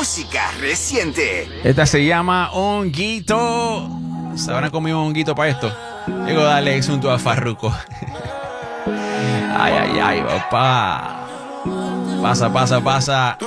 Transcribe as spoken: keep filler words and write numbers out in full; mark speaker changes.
Speaker 1: música reciente.
Speaker 2: Esta se llama Honguito. ¿Se habrán comido un honguito para esto? Digo, dale asunto a Farruko. Ay, ay, ay, papá. Pasa, pasa, pasa.